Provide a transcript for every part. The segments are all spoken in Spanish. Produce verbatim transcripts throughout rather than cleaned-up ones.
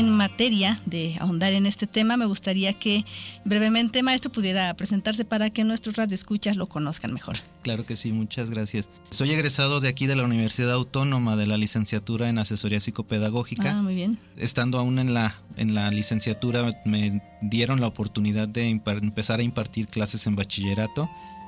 En materia de ahondar en este tema, me gustaría que brevemente, maestro, pudiera presentarse para que nuestros radioescuchas lo conozcan mejor. Claro que sí, muchas gracias. Soy egresado de aquí de la Universidad Autónoma de la licenciatura en Asesoría Psicopedagógica. Ah, muy bien. Estando aún en la, en la licenciatura, me dieron la oportunidad de impar- empezar a impartir clases en bachillerato.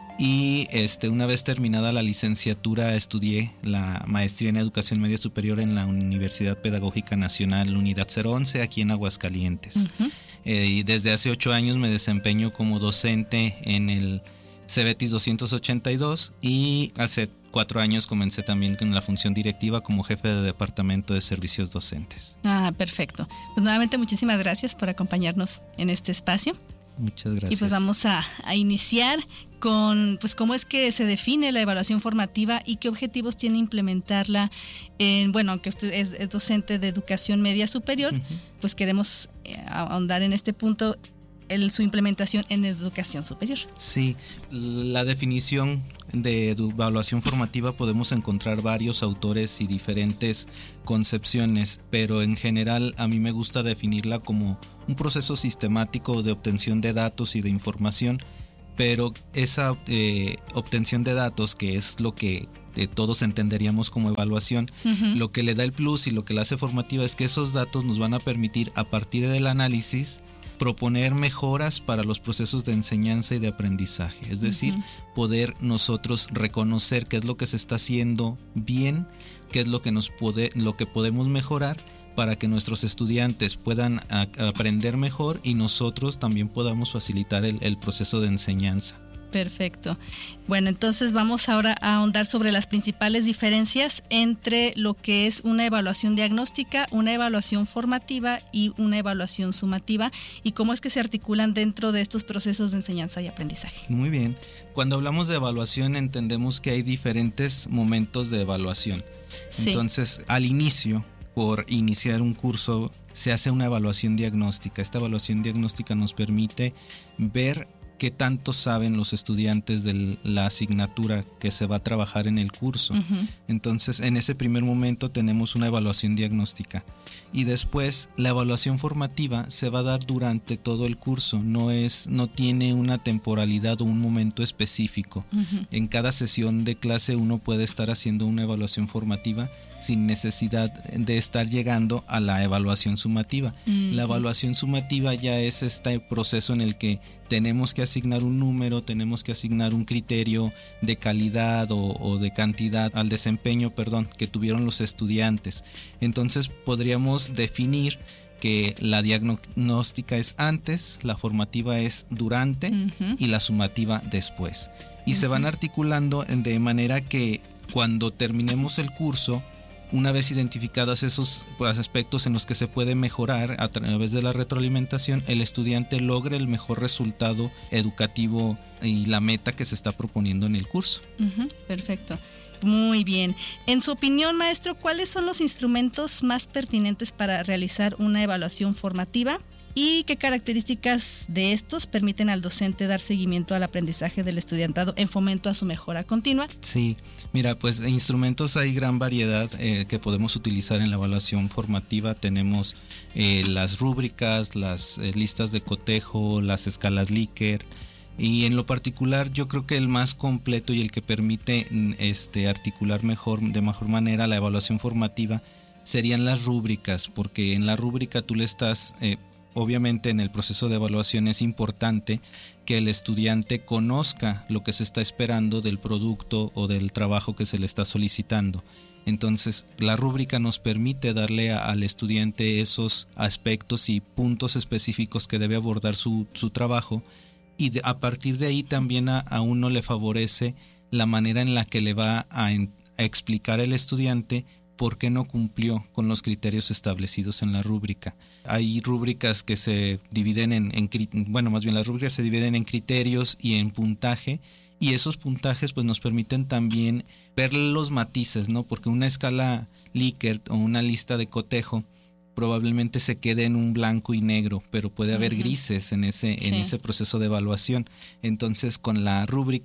Y este, una vez terminada la licenciatura estudié la maestría en Educación Media Superior en la Universidad Pedagógica Nacional Unidad cero once aquí en Aguascalientes. Uh-huh. Eh, y desde hace ocho años me desempeño como docente en el Cebetis doscientos ochenta y dos y hace cuatro años comencé también con la función directiva como jefe de departamento de servicios docentes. Ah, perfecto. Pues nuevamente muchísimas gracias por acompañarnos en este espacio. Muchas gracias. Y pues vamos a, a iniciar con pues cómo es que se define la evaluación formativa y qué objetivos tiene implementarla en, bueno, aunque usted es, es docente de educación media superior, uh-huh. pues queremos ahondar en este punto, el, su implementación en educación superior. Sí, la definición de evaluación formativa podemos encontrar varios autores y diferentes concepciones, pero en general a mí me gusta definirla como un proceso sistemático de obtención de datos y de información, pero esa eh, obtención de datos, que es lo que eh, todos entenderíamos como evaluación, uh-huh. lo que le da el plus y lo que la hace formativa es que esos datos nos van a permitir, a partir del análisis, proponer mejoras para los procesos de enseñanza y de aprendizaje, es decir, uh-huh. poder nosotros reconocer qué es lo que se está haciendo bien, qué es lo que nos puede, lo que podemos mejorar para que nuestros estudiantes puedan a, a aprender mejor y nosotros también podamos facilitar el, el proceso de enseñanza. Perfecto. Bueno, entonces vamos ahora a ahondar sobre las principales diferencias entre lo que es una evaluación diagnóstica, una evaluación formativa y una evaluación sumativa y cómo es que se articulan dentro de estos procesos de enseñanza y aprendizaje. Muy bien. Cuando hablamos de evaluación entendemos que hay diferentes momentos de evaluación. Sí. Entonces, al inicio, por iniciar un curso, se hace una evaluación diagnóstica. Esta evaluación diagnóstica nos permite ver qué tanto saben los estudiantes de la asignatura que se va a trabajar en el curso. Uh-huh. Entonces, en ese primer momento tenemos una evaluación diagnóstica. Y después, la evaluación formativa se va a dar durante todo el curso. No es, no tiene una temporalidad o un momento específico. Uh-huh. En cada sesión de clase uno puede estar haciendo una evaluación formativa sin necesidad de estar llegando a la evaluación sumativa. Uh-huh. La evaluación sumativa ya es este proceso en el que tenemos que asignar un número, tenemos que asignar un criterio de calidad o, o de cantidad al desempeño, perdón, que tuvieron los estudiantes. Entonces podríamos definir que la diagnóstica es antes, la formativa es durante uh-huh. y la sumativa después. Y uh-huh. se van articulando de manera que cuando terminemos el curso, una vez identificados esos pues, aspectos en los que se puede mejorar a través de la retroalimentación, el estudiante logre el mejor resultado educativo y la meta que se está proponiendo en el curso. Uh-huh, perfecto. Muy bien. En su opinión, maestro, ¿cuáles son los instrumentos más pertinentes para realizar una evaluación formativa? ¿Y qué características de estos permiten al docente dar seguimiento al aprendizaje del estudiantado en fomento a su mejora continua? Sí, mira, pues de instrumentos hay gran variedad eh, que podemos utilizar en la evaluación formativa. Tenemos eh, las rúbricas, las eh, listas de cotejo, las escalas Likert. Y en lo particular yo creo que el más completo y el que permite este, articular mejor, de mejor manera la evaluación formativa serían las rúbricas, porque en la rúbrica tú le estás... Eh, Obviamente en el proceso de evaluación es importante que el estudiante conozca lo que se está esperando del producto o del trabajo que se le está solicitando. Entonces la rúbrica nos permite darle a, al estudiante esos aspectos y puntos específicos que debe abordar su, su trabajo y de, a partir de ahí también a, a uno le favorece la manera en la que le va a, en, a explicar el estudiante por qué no cumplió con los criterios establecidos en la rúbrica. Hay rúbricas que se dividen en, en bueno, más bien las rúbricas se dividen en criterios y en puntaje, y esos puntajes pues nos permiten también ver los matices, ¿no? Porque una escala Likert o una lista de cotejo probablemente se quede en un blanco y negro, pero puede haber uh-huh. grises en ese, sí. en ese proceso de evaluación. Entonces con la rúbrica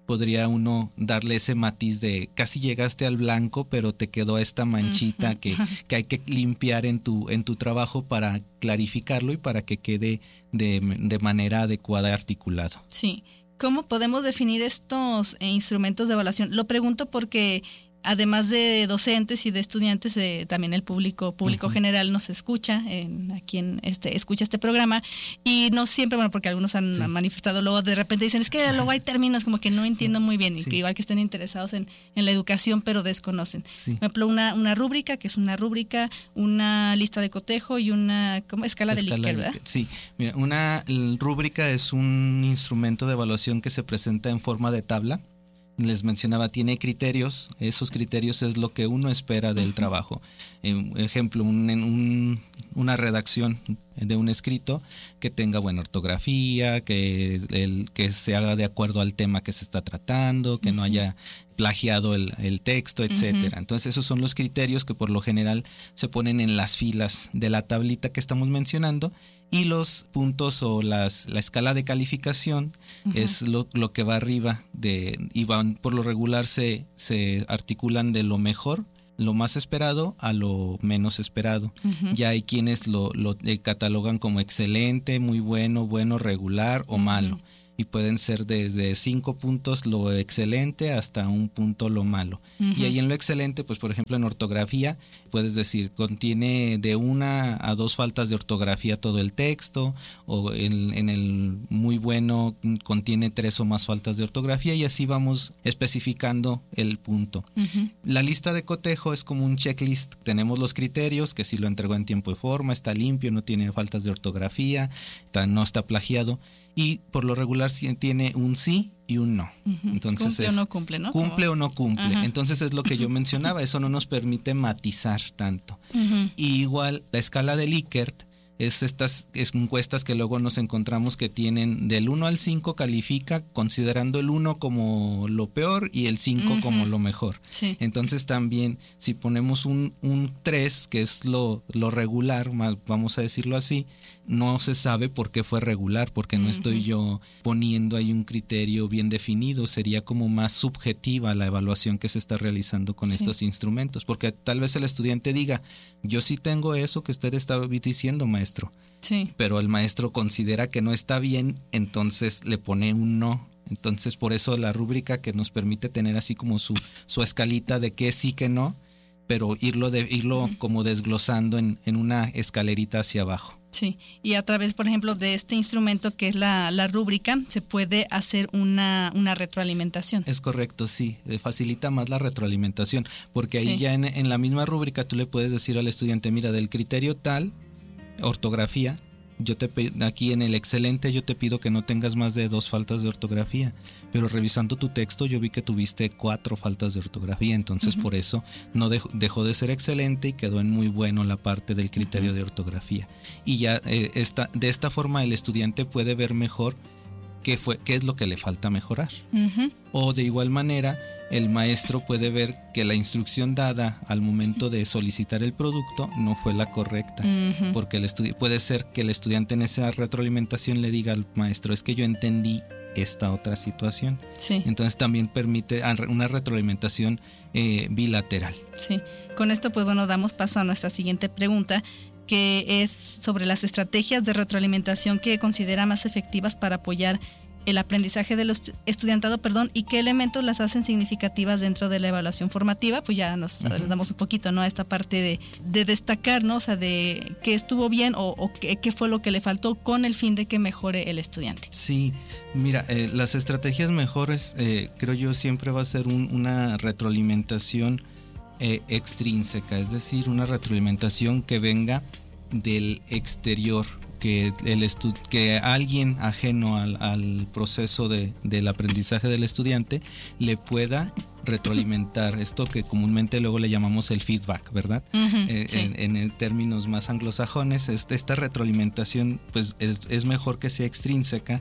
podría uno darle ese matiz de casi llegaste al blanco, pero te quedó esta manchita uh-huh. que, que hay que limpiar en tu, en tu trabajo para clarificarlo y para que quede de, de manera adecuada y articulado. Sí. ¿Cómo podemos definir estos eh, instrumentos de evaluación? Lo pregunto porque además de docentes y de estudiantes, eh, también el público público uh-huh. general nos escucha, en, a quien este, escucha este programa, y no siempre, bueno, porque algunos han sí. manifestado, luego de repente dicen, es que luego hay términos como que no entiendo muy bien, sí. y que igual que estén interesados en, en la educación, pero desconocen. Sí. Por ejemplo, una, una rúbrica, que es una rúbrica, una lista de cotejo y una ¿cómo? escala, escala de Likert, ¿verdad? Sí, mira, una rúbrica es un instrumento de evaluación que se presenta en forma de tabla. Les mencionaba, tiene criterios, esos criterios es lo que uno espera del uh-huh. trabajo. Eh, ejemplo, un, un, una redacción de un escrito que tenga buena ortografía, que, el, que se haga de acuerdo al tema que se está tratando, que uh-huh. no haya plagiado el, el texto, etcétera. Uh-huh. Entonces esos son los criterios que por lo general se ponen en las filas de la tablita que estamos mencionando. Y los puntos o las la escala de calificación uh-huh. es lo, lo que va arriba de y van por lo regular se, se articulan de lo mejor, lo más esperado a lo menos esperado. Uh-huh. Ya hay quienes lo, lo catalogan como excelente, muy bueno, bueno, regular o malo. Uh-huh. Y pueden ser desde cinco puntos lo excelente hasta un punto lo malo. Uh-huh. Y ahí en lo excelente, pues por ejemplo en ortografía, puedes decir, contiene de una a dos faltas de ortografía todo el texto, o en, en el muy bueno contiene tres o más faltas de ortografía, y así vamos especificando el punto. Uh-huh. La lista de cotejo es como un checklist. Tenemos los criterios, que si lo entregó en tiempo y forma, está limpio, no tiene faltas de ortografía, está, no está plagiado. Y por lo regular tiene un sí y un no. Uh-huh. Entonces cumple es, o no cumple, ¿no? Cumple Como... o no cumple. Uh-huh. Entonces es lo que yo mencionaba, eso no nos permite matizar tanto. Uh-huh. Y igual la escala de Likert es estas es encuestas que luego nos encontramos que tienen del uno al cinco califica considerando el uno como lo peor y el cinco uh-huh. como lo mejor. Sí. Entonces también si ponemos un, un tres, que es lo, lo regular, vamos a decirlo así, no se sabe por qué fue regular, porque no uh-huh. estoy yo poniendo ahí un criterio bien definido, sería como más subjetiva la evaluación que se está realizando con sí. estos instrumentos, porque tal vez el estudiante diga, yo sí tengo eso que usted está diciendo, maestro, sí. pero el maestro considera que no está bien, entonces le pone un no. Entonces por eso la rúbrica que nos permite tener así como su, su escalita de qué sí, que no, pero irlo, de, irlo uh-huh. como desglosando en, en una escalerita hacia abajo. Sí, y a través, por ejemplo, de este instrumento que es la, la rúbrica, se puede hacer una, una retroalimentación. Es correcto, sí, facilita más la retroalimentación, porque ahí sí. ya en, en la misma rúbrica tú le puedes decir al estudiante, mira, del criterio tal, ortografía, yo te aquí en el excelente yo te pido que no tengas más de dos faltas de ortografía, pero revisando tu texto yo vi que tuviste cuatro faltas de ortografía, entonces uh-huh. por eso no dejó, dejó de ser excelente y quedó en muy bueno la parte del criterio uh-huh. de ortografía. Y ya eh, esta, de esta forma el estudiante puede ver mejor qué fue, qué es lo que le falta mejorar. Uh-huh. O de igual manera el maestro puede ver que la instrucción dada al momento de solicitar el producto no fue la correcta, uh-huh. porque el estudi- puede ser que el estudiante en esa retroalimentación le diga al maestro, es que yo entendí esta otra situación. Sí. Entonces también permite una retroalimentación eh, bilateral. Sí, con esto pues bueno, damos paso a nuestra siguiente pregunta, que es sobre las estrategias de retroalimentación que considera más efectivas para apoyar el aprendizaje del estudiantado, perdón, y qué elementos las hacen significativas dentro de la evaluación formativa. Pues ya nos uh-huh. damos un poquito, ¿no?, a esta parte de, de destacar, ¿no?, o sea, de qué estuvo bien o, o qué, qué fue lo que le faltó con el fin de que mejore el estudiante. Sí, mira, eh, las estrategias mejores, eh, creo yo, siempre va a ser un, una retroalimentación eh, extrínseca, es decir, una retroalimentación que venga del exterior, que el estu- que alguien ajeno al, al proceso de, del aprendizaje del estudiante le pueda retroalimentar esto que comúnmente luego le llamamos el feedback, ¿verdad? Uh-huh, eh, sí. en, en términos más anglosajones, este, esta retroalimentación pues es, es mejor que sea extrínseca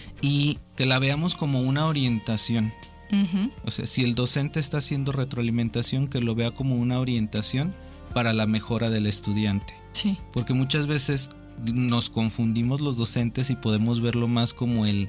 y que la veamos como una orientación. Uh-huh. O sea, si el docente está haciendo retroalimentación, que lo vea como una orientación para la mejora del estudiante. Sí. Porque muchas veces nos confundimos los docentes y podemos verlo más como el,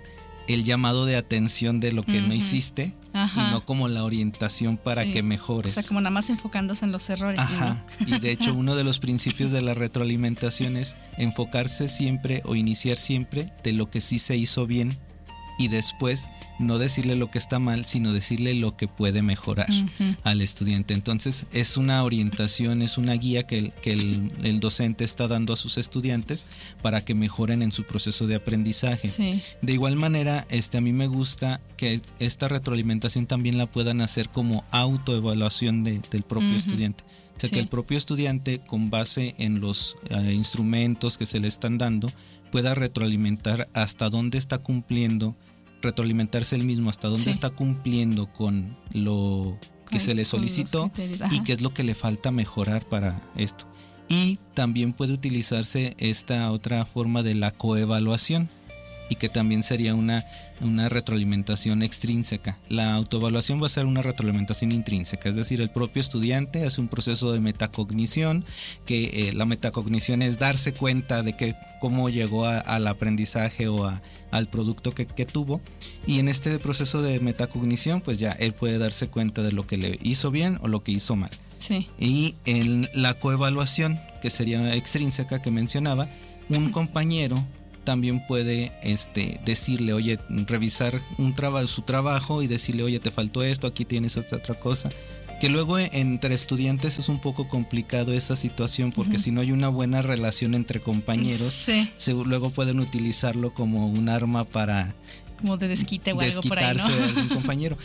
el llamado de atención de lo que uh-huh. no hiciste. Ajá. Y no como la orientación para sí. que mejores. O sea, como nada más enfocándose en los errores. Ajá. ¿No? Y de hecho uno de los principios de la retroalimentación es enfocarse siempre o iniciar siempre de lo que sí se hizo bien y después no decirle lo que está mal, sino decirle lo que puede mejorar uh-huh. al estudiante. Entonces es una orientación, es una guía que, el, que el, el docente está dando a sus estudiantes para que mejoren en su proceso de aprendizaje. Sí. De igual manera, este, a mí me gusta que esta retroalimentación también la puedan hacer como autoevaluación de, del propio uh-huh. estudiante. O sea, sí. que el propio estudiante, con base en los uh, instrumentos que se le están dando, pueda retroalimentar hasta dónde está cumpliendo, retroalimentarse él mismo, hasta dónde sí. está cumpliendo con lo que con, se le solicitó y qué es lo que le falta mejorar para esto. Y también puede utilizarse esta otra forma de la coevaluación, y que también sería una, una retroalimentación extrínseca. La autoevaluación va a ser una retroalimentación intrínseca, es decir, el propio estudiante hace un proceso de metacognición, que eh, la metacognición es darse cuenta de que cómo llegó a, al aprendizaje o a, al producto que, que tuvo, y en este proceso de metacognición pues ya él puede darse cuenta de lo que le hizo bien o lo que hizo mal. Sí. Y en la coevaluación, que sería extrínseca que mencionaba, un compañero también puede este, decirle, oye, revisar un traba, su trabajo y decirle, oye, te faltó esto, aquí tienes esta otra cosa. Que luego entre estudiantes es un poco complicado esa situación, porque uh-huh. si no hay una buena relación entre compañeros, sí. se, luego pueden utilizarlo como un arma para... como de desquite o algo por ahí, ¿no? De algún compañero.